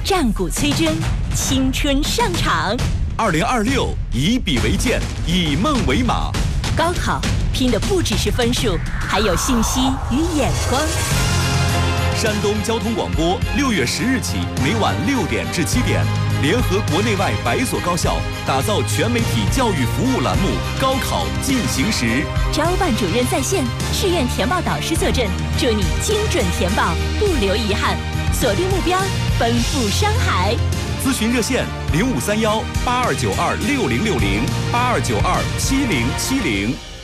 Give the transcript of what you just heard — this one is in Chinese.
战鼓催真，青春上场。 2026，以笔为鉴，以梦为马。 高考拼的不只是分数，还有信息与眼光。 山东交通广播6月10日起，每晚6点至7点，联合国内外100所高校，打造全媒体教育服务栏目《高考进行时》。 招办主任在线，志愿填报导师坐镇，祝你精准填报，不留遗憾，锁定目标，奔赴山海。 咨询热线053182926060，82927070。